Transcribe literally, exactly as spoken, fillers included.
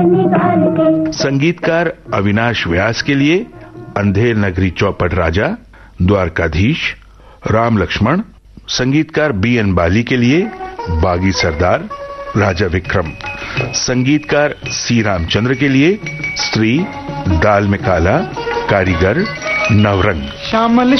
संगीतकार अविनाश व्यास के लिए अंधेर नगरी चौपट राजा, द्वारकाधीश, राम लक्ष्मण। संगीतकार बी एन बाली के लिए बागी सरदार, राजा विक्रम। संगीतकार सी रामचंद्र के लिए स्त्री, दाल में काला, कारीगर, नवरंग। श्यामल